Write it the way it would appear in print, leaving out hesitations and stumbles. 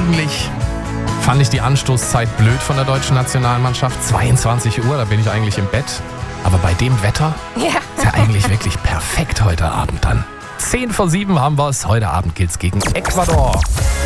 Eigentlich fand ich die Anstoßzeit blöd von der deutschen Nationalmannschaft. 22 Uhr, da bin ich eigentlich im Bett. Aber bei dem Wetter Ja. ist ja eigentlich wirklich perfekt heute Abend dann. 6:50 haben wir es. Heute Abend geht's gegen Ecuador.